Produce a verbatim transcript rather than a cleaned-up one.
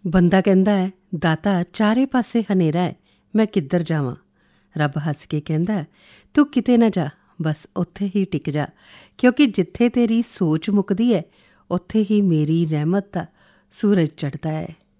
ਬੰਦਾ ਕਹਿੰਦਾ ਹੈ, ਦਾਤਾ ਚਾਰੇ ਪਾਸੇ ਹਨੇਰਾ ਹੈ, ਮੈਂ ਕਿੱਧਰ ਜਾਵਾਂ। ਰੱਬ ਹੱਸ ਕੇ ਕਹਿੰਦਾ ਹੈ, ਤੂੰ ਕਿਤੇ ਨਾ ਜਾ, ਬਸ ਉੱਥੇ ਹੀ ਟਿਕ ਜਾ, ਕਿਉਂਕਿ ਜਿੱਥੇ ਤੇਰੀ ਸੋਚ ਮੁੱਕਦੀ ਹੈ ਉੱਥੇ ਹੀ ਮੇਰੀ ਰਹਿਮਤ ਦਾ ਸੂਰਜ ਚੜ੍ਹਦਾ ਹੈ।